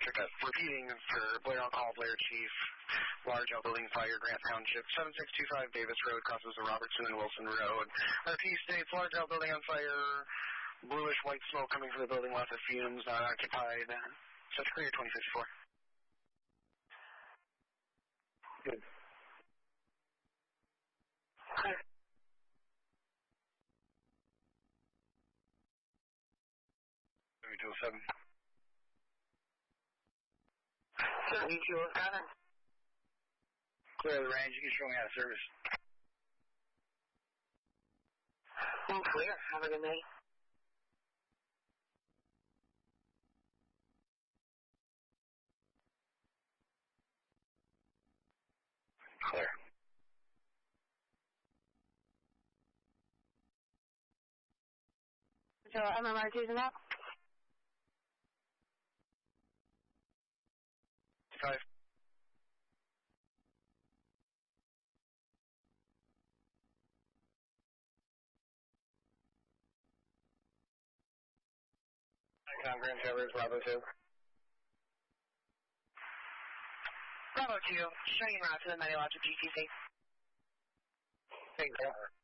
Check that. Repeating for Blair on call, Blair Chief, large outbuilding fire, Grant Township, 7625 Davis Road, crosses the Robertson and Wilson Road. RP states, large outbuilding on fire, bluish white smoke coming from the building, lots of fumes, not occupied. Such clear, 2054. Good. Clear. 207. 7207. Clear the range. You can show me out of service. Clear. Have a good night. Clear. So MMRT's and up? 5. Grand Traverse, Bravo 2. Bravo 2, showing route to the Mediologic GTC. Thank you.